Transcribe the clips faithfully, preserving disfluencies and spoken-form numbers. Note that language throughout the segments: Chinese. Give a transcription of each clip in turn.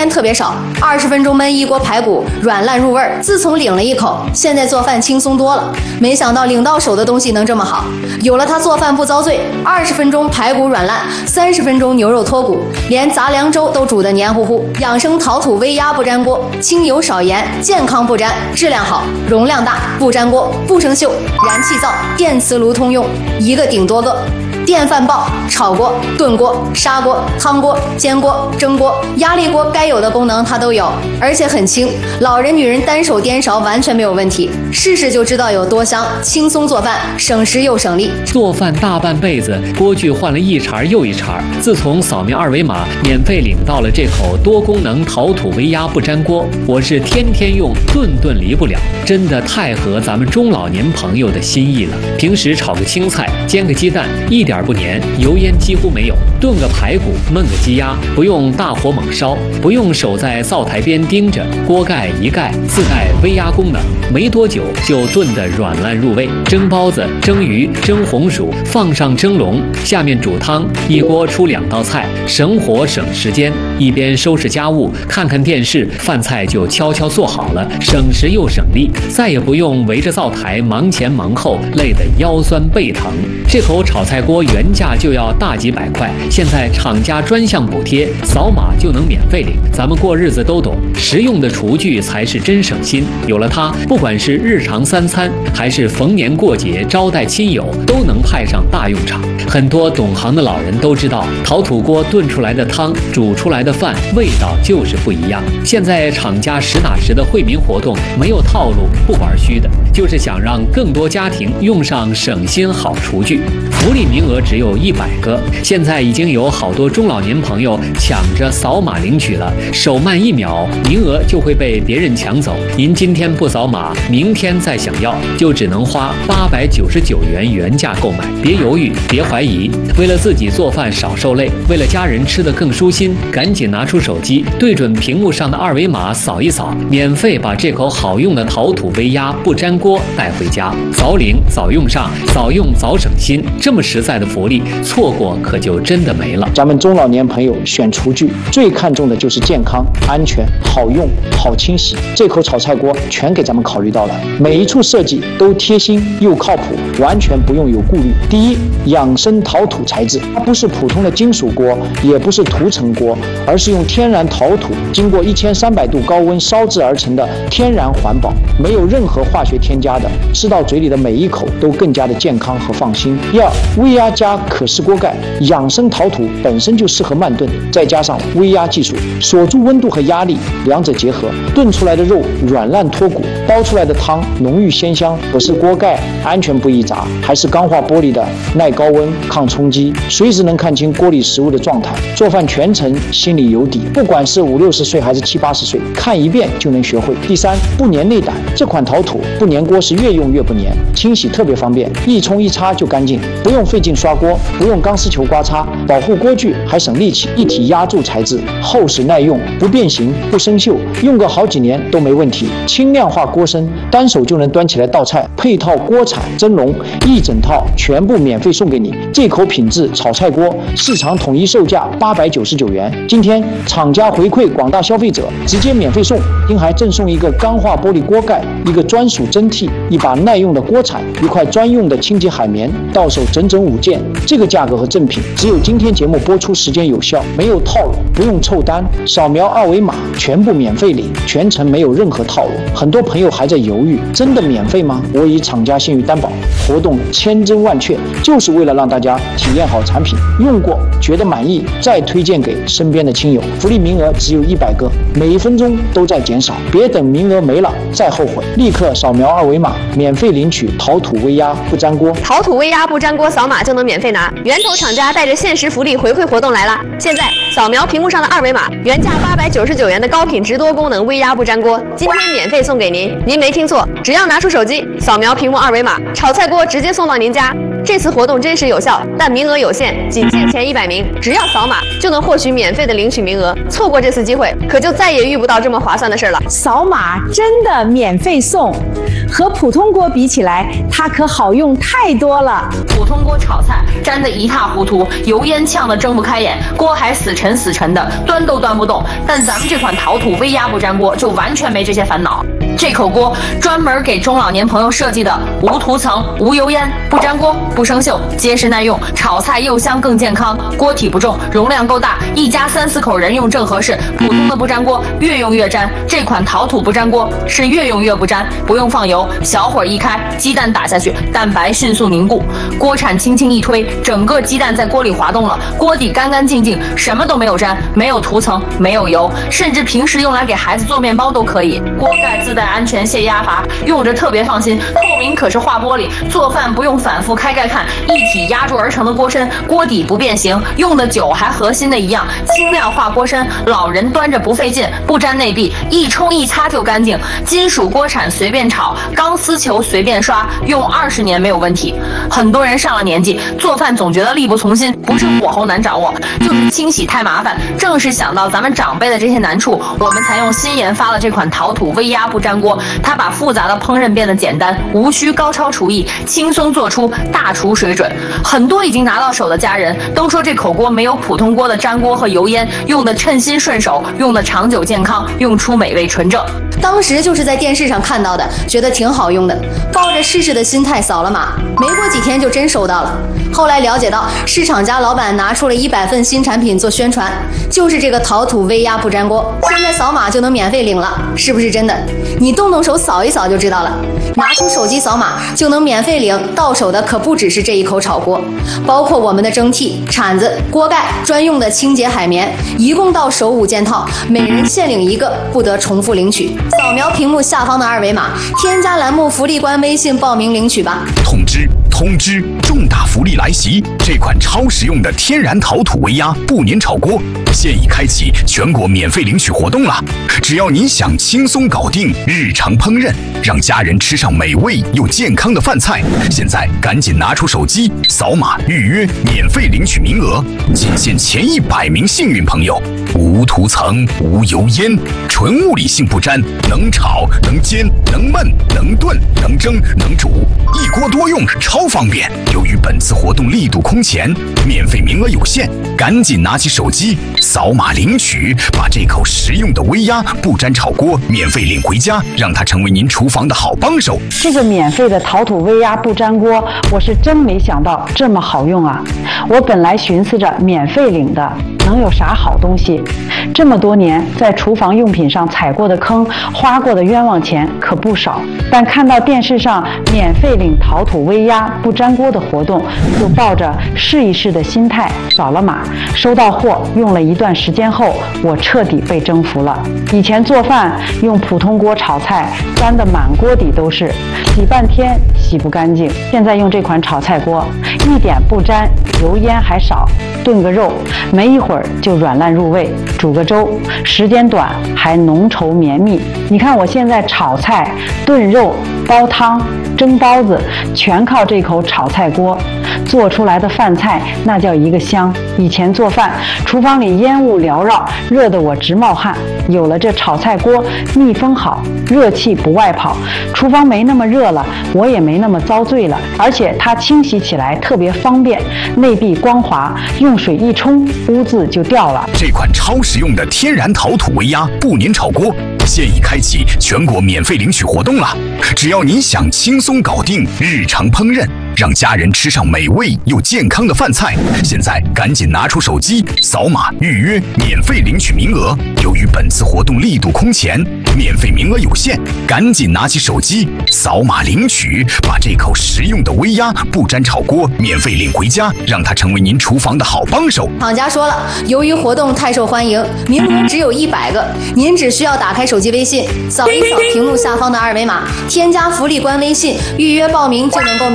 间特别少，二十分钟焖一锅排骨，软烂入味儿。自从领了一口，现在做饭轻松多了。没想到领到手的东西能这么好，有了它做饭不遭罪。二十分钟排骨软烂，三十分钟牛肉脱骨，连杂粮粥都煮得黏糊糊。养生陶土微压不粘锅，清油少盐，健康不粘，质量好，容量大，不粘锅，不生锈，燃气灶、电磁炉通用，一个顶多个。电饭煲、炒锅、炖锅、砂锅、汤锅、煎锅、蒸锅、压力锅，该有的功能它都有，而且很轻，老人女人单手颠勺完全没有问题。试试就知道有多香，轻松做饭，省时又省力。 做饭大半辈子，锅具换了一茬又一茬，自从扫描二维码免费领到了这口多功能陶土微压不粘锅，我是天天用，顿顿离不了，真的太合咱们中老年朋友的心意了。平时炒个青菜，煎个鸡蛋，一点不粘，油烟几乎没有。炖个排骨，焖个鸡鸭，不用大火猛烧，不用守在灶台边盯着，锅盖一盖，自带微压功能，没多久就炖得软烂入味。蒸包子、蒸鱼、蒸红薯，放上蒸笼，下面煮汤，一锅出两道菜，省火省时间。一边收拾家务，看看电视，饭菜就悄悄做好了，省时又省力，再也不用围着灶台忙前忙后，累得腰酸背疼。这口炒菜锅原价就要大几百块，现在厂家专项补贴，扫码就能免费领。咱们过日子都懂，实用的厨具才是真省心。有了它，不管是日常三餐，还是逢年过节招待亲友，都能派上大用场。很多懂行的老人都知道，陶土锅炖出来的汤，煮出来的饭，味道就是不一样。现在厂家实打实的惠民活动，没有套路，不玩虚的，就是想让更多家庭用上省心好厨具。福利名额只有一百个，现在已经有好多中老年朋友抢着扫码领取了，手慢一秒，名额就会被别人抢走。您今天不扫码，明天再想要，就只能花八百九十九元原价购买。别犹豫，别怀疑，为了自己做饭少受累，为了家人吃得更舒心，赶紧拿出手机，对准屏幕上的二维码扫一扫，免费把这口好用的陶土微压不粘锅带回家。早领早用上，早用早省心，这么实在的福利，错过可就真的没了。 咱们中老年朋友选厨具最看重的就是健康、安全、好用、好清洗。这口炒菜锅全给咱们考虑到了，每一处设计都贴心又靠谱，完全不用有顾虑。第一，养生陶土材质，它不是普通的金属锅，也不是涂层锅，而是用天然陶土经过一千三百度高温烧制而成的天然环保，没有任何化学添加的，吃到嘴里的每一口都更加的健康和放心。第二，微压加可视锅盖，养生陶土本身就适合慢炖，再加上微压技术锁住温度和压力，两者结合，炖出来的肉软烂脱骨，煲出来的汤浓郁鲜香。可是锅盖安全不易砸，还是钢化玻璃的，耐高温抗冲击，随时能看清锅里食物的状态，做饭全程心里有底。不管是五六十岁还是七八十岁，看一遍就能学会。第三，不粘内胆，这款陶土不粘锅是越用越不粘，清洗特别方便，一冲一擦就干净，不用费劲刷锅，不用钢丝球刮擦，保护锅具还省力气。一体压铸材质，厚实耐用，不变形不生锈，用个好几年都没问题。轻量化锅身，单手就能端起来倒菜，配套锅铲蒸笼，一整套全部免费送给你。这口品质炒菜锅，市场统一售价八百九十九元，今天厂家回馈广大消费者，直接免费送，并还赠送一个钢化玻璃锅盖，一个专属蒸屉，一把耐用的锅铲，一块专用的清洁海绵，到手整整五件。这个价格和赠品只有今天节目播出时间有效，没有套路，不用凑单，扫描二维码全部免费领，全程没有任何套路。很多朋友还在犹豫，真的免费吗？我以厂家信誉担保，活动千真万确，就是为了让大家体验好产品，用过觉得满意，再推荐给身边的亲友。福利名额只有一百个，每一分钟都在减少，别等名额没了再后悔，立刻扫描二维码免费领取陶土微压不粘锅。 陶土微压不粘锅扫码就能免费拿，源头厂家带着限时福利回馈活动来了。现在扫描屏幕上的二维码，原价八百九十九元的高品质多功能微压不粘锅，今天免费送给您。您没听错，只要拿出手机扫描屏幕二维码，炒菜锅直接送到您家。 这次活动真实有效，但名额有限，仅限前一百名，只要扫码就能获取免费的领取名额。错过这次机会，可就再也遇不到这么划算的事了。 扫码真的免费送，和普通锅比起来，它可好用太多了。 普通锅炒菜粘得一塌糊涂，油烟呛得睁不开眼，锅还死沉死沉的，端都端不动。但咱们这款陶土微压不粘锅就完全没这些烦恼。这口锅专门给中老年朋友设计的，无涂层、无油烟，不粘锅、不生锈，结实耐用，炒菜又香更健康。锅体不重，容量够大，一家三四口人用正合适。普通的不粘锅越用越粘，这款陶土不粘锅是越用越不粘，不用放油，小火一开，鸡蛋打下去，蛋白迅速凝固，锅铲轻轻一推，整个鸡蛋在锅里滑动了，锅底干干净净，什么都没有粘，没有涂层，没有油，甚至平时用来给孩子做面包都可以。锅盖自带安全泄压阀，用着特别放心。透明可是化玻璃，做饭不用反复开盖看，一体压铸而成的锅身，锅底不变形，用的久还和新的一样。轻量化锅身，老人端着不费劲，不粘内壁，一冲一擦就干净。金属锅铲随便炒，钢丝球随便刷，用二十年没有问题。很多人上了年纪，做饭总觉得力不从心，不是火候难掌握，就是清洗太麻烦。正是想到咱们长辈的这些难处，我们才用新研发了这款陶土微压不粘锅。它把复杂的烹饪变得简单，无需高超厨艺，轻松做出大厨水准。很多已经拿到手的家人都说这口锅没有普通锅的粘锅和油烟，用的称心顺手，用的长久健康，用出美味纯正。 当时就是在电视上看到的，觉得挺好用的，抱着试试的心态扫了码，没过几天就真收到了。后来了解到，市场家老板拿出了一百份新产品做宣传，就是这个陶土微压不粘锅，现在扫码就能免费领了，是不是真的？你动动手扫一扫就知道了。拿出手机扫码就能免费领，到手的可不只是这一口炒锅，包括我们的蒸屉、铲子、锅盖、专用的清洁海绵，一共到手五件套，每人限领一个，不得重复领取。扫描屏幕下方的二维码，添加栏目福利官微信报名领取吧。 通知通知，重大福利来袭！这款超实用的天然陶土微压不粘炒锅现已开启全国免费领取活动了。只要你想轻松搞定日常烹饪，让家人吃上美味又健康的饭菜，现在赶紧拿出手机扫码预约，免费领取名额，仅限前一百名幸运朋友。无涂层、无油烟，纯物理性不粘，能炒、能煎、能焖、能炖、能蒸、能煮，一锅多用，超方便。由于本次活动力度空前，免费名额有限，赶紧拿起手机扫码领取，把这口实用的微压不粘炒锅免费领回家，让它成为您厨房的好帮手。 这个免费的陶土微压不粘锅，我是真没想到这么好用啊！我本来寻思着免费领的能有啥好东西，这么多年在厨房用品上踩过的坑，花过的冤枉钱可不少，但看到电视上免费领陶土微压不粘锅的活动，就抱着试一试的心态扫了码，收到货用了一段时间后，我彻底被征服了。以前做饭用普通锅炒菜，粘得满锅底都是，洗半天洗不干净。现在用这款炒菜锅，一点不粘，油烟还少，炖个肉没一会儿就软烂入味，煮个粥时间短还浓稠绵密。你看我现在炒菜、炖肉、煲汤、蒸包子，全靠这口炒菜锅做出来的饭菜，那叫一个香。以前做饭厨房里烟雾缭绕，热得我直冒汗，有了这炒菜锅，密封好，热气不外跑，厨房没那么热了，我也没那么遭罪了。而且它清洗起来特别方便，内壁光滑，用水一冲污渍就掉了。 这款超实用的天然陶土微压不粘炒锅现已开启全国免费领取活动了。只要您想轻松搞定日常烹饪，让家人吃上美味又健康的饭菜，现在赶紧拿出手机扫码预约，免费领取名额。由于本次活动力度空前，免费名额有限，赶紧拿起手机扫码领取，把这口实用的微压不粘炒锅免费领回家，让它成为您厨房的好帮手。 厂家说了，由于活动太受欢迎，名额只有一百个，您只需要打开手机微信，扫一扫屏幕下方的二维码，添加福利官微信，预约报名就能够免费领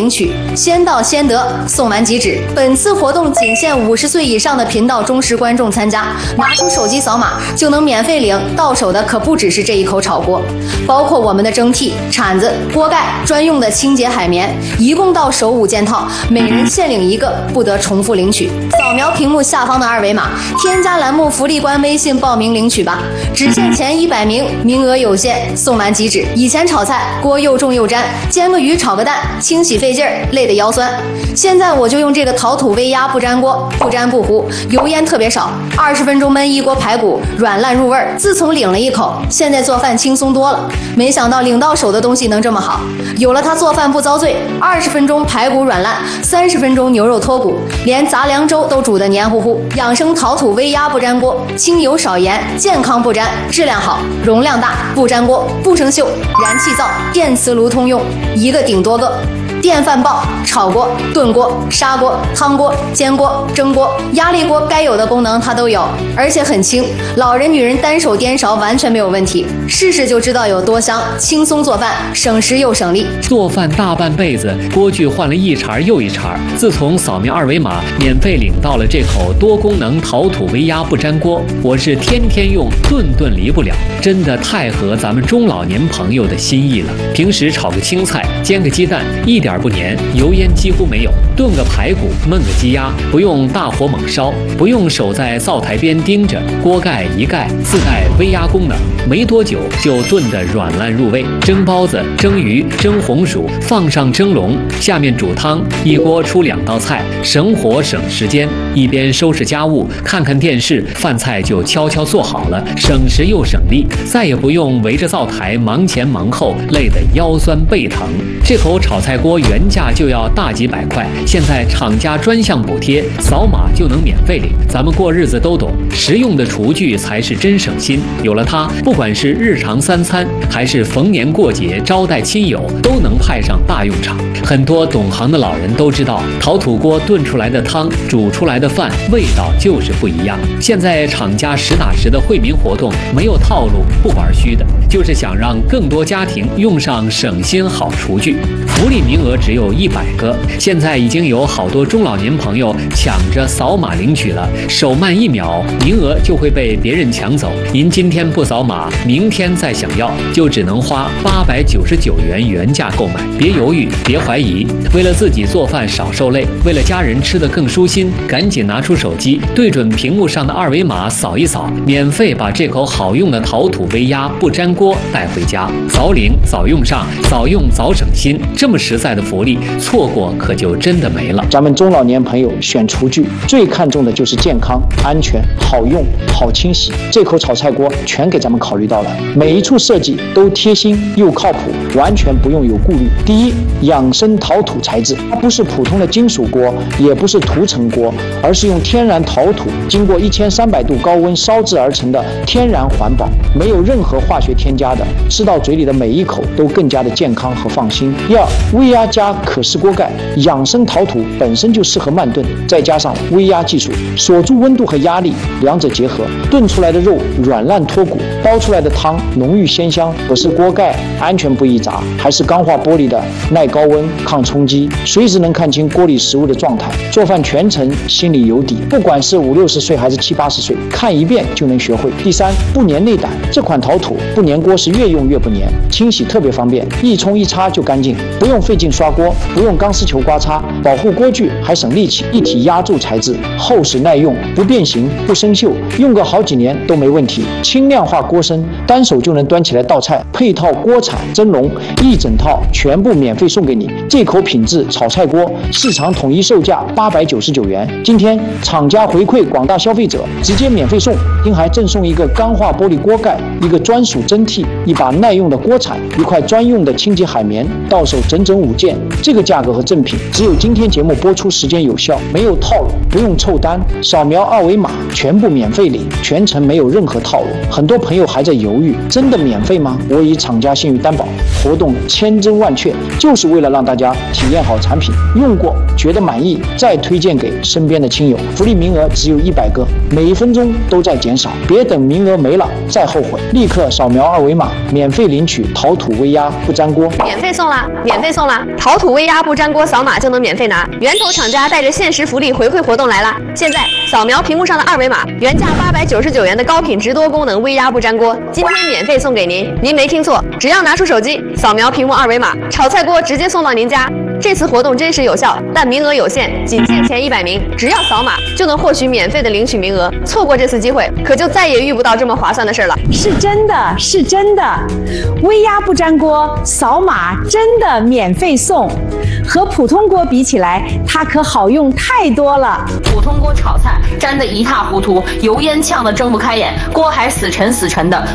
领取，先到先得，送完即止。本次活动仅限五十岁以上的频道忠实观众参加，拿出手机扫码就能免费领，到手的可不只是这一口炒锅，包括我们的蒸屉、铲子、锅盖、专用的清洁海绵，一共到手五件套，每人限领一个，不得重复领取。扫描屏幕下方的二维码，添加栏目福利官微信报名领取吧，只限前一百名，名额有限，送完即止。以前炒菜锅又重又粘，煎个鱼炒个蛋，清洗费劲儿，累得腰酸。现在我就用这个陶土微压不粘锅，不粘不糊，油烟特别少，二十分钟焖一锅排骨，软烂入味儿。自从领了一口，现在做饭轻松多了。没想到领到手的东西能这么好，有了它做饭不遭罪。二十分钟排骨软烂，三十分钟牛肉脱骨，连杂粮粥都煮得黏糊糊。养生陶土微压不粘锅，清油少盐，健康不粘，质量好，容量大，不粘锅，不生锈，燃气灶、电磁炉通用，一个顶多个。电饭煲、炒锅、炖锅、砂锅、汤锅、煎锅、蒸锅、压力锅，该有的功能它都有，而且很轻，老人女人单手颠勺完全没有问题，试试就知道有多香，轻松做饭，省时又省力。 做饭大半辈子，锅具换了一茬又一茬，自从扫描二维码免费领到了这口多功能陶土微压不粘锅，我是天天用，顿顿离不了，真的太合咱们中老年朋友的心意了。平时炒个青菜，煎个鸡蛋，一点不粘，油烟几乎没有。炖个排骨，焖个鸡鸭，不用大火猛烧，不用守在灶台边盯着，锅盖一盖，自带微压功能，没多久就炖得软烂入味。蒸包子、蒸鱼、蒸红薯，放上蒸笼，下面煮汤，一锅出两道菜，省火省时间。一边收拾家务，看看电视，饭菜就悄悄做好了，省时又省力，再也不用围着灶台忙前忙后，累得腰酸背疼。这口炒菜锅原价就要大几百块，现在厂家专项补贴，扫码就能免费领。咱们过日子都懂，实用的厨具才是真省心。有了它，不管是日常三餐，还是逢年过节招待亲友，都能派上大用场。很多懂行的老人都知道，陶土锅炖出来的汤，煮出来的饭，味道就是不一样。现在厂家实打实的惠民活动，没有套路，不玩虚的，就是想让更多家庭用上省心好厨具。福利名额只有一百个，现在已经有好多中老年朋友抢着扫码领取了，手慢一秒，名额就会被别人抢走。您今天不扫码，明天再想要，就只能花八百九十九元原价购买。别犹豫，别怀疑，为了自己做饭少受累，为了家人吃得更舒心，赶紧拿出手机，对准屏幕上的二维码扫一扫，免费把这口好用的陶土微压不粘锅带回家。早领早用上，早用早省心，这么实在的福利，错过可就真的没了。 咱们中老年朋友选厨具最看重的就是健康、安全、好用、好清洗，这口炒菜锅全给咱们考虑到了，每一处设计都贴心又靠谱，完全不用有顾虑。第一，养生陶土材质，它不是普通的金属锅，也不是涂层锅，而是用天然陶土经过一千三百度高温烧制而成的天然环保，没有任何化学添加的，吃到嘴里的每一口都更加的健康和放心。第二，微压加可视锅盖，养生陶土本身就适合慢炖，再加上微压技术锁住温度和压力，两者结合，炖出来的肉软烂脱骨，煲出来的汤浓郁鲜香。可视锅盖安全不易砸，还是钢化玻璃的，耐高温抗冲击，随时能看清锅里食物的状态，做饭全程心里有底。不管是五六十岁还是七八十岁，看一遍就能学会。第三，不粘内胆，这款陶土不粘锅是越用越不粘，清洗特别方便，一冲一擦就干净，不用费劲刷锅，不用钢丝球刮擦，保护锅具还省力气。一体压铸材质，厚实耐用，不变形不生锈，用个好几年都没问题。轻量化锅身，单手就能端起来倒菜，配套锅铲蒸笼一整套全部免费送给你。这口品质炒菜锅，市场统一售价八百九十九元，今天厂家回馈广大消费者，直接免费送，并还赠送一个钢化玻璃锅盖，一个专属蒸屉，一把耐用的锅铲，一块专用的清洁海绵，到手整整五件。这个价格和赠品只有今天节目播出时间有效，没有套路，不用凑单，扫描二维码全部免费领，全程没有任何套路。很多朋友还在犹豫，真的免费吗？我以厂家信誉担保，活动千真万确，就是为了让大家体验好产品，用过觉得满意，再推荐给身边的亲友。福利名额只有一百个，每一分钟都在减少，别等名额没了再后悔，立刻扫描二维码免费领取陶土微压不粘锅， 免费送啦！免费送啦！ 陶土微压不粘锅扫码就能免费拿，源头厂家带着限时福利回馈活动来了！现在扫描屏幕上的二维码，原价八百九十九元的高品质多功能微压不粘锅，今天免费送给您。您没听错，只要拿出手机扫描屏幕二维码，炒菜锅直接送到您家。这次活动真实有效，但名额有限，仅限前一百名，只要扫码就能获取免费的领取名额。错过这次机会，可就再也遇不到这么划算的事了。 是真的，是真的，微压不粘锅扫码真的免费送，和普通锅比起来，它可好用太多了。 普通锅炒菜粘得一塌糊涂，油烟呛得睁不开眼，锅还死沉死沉的。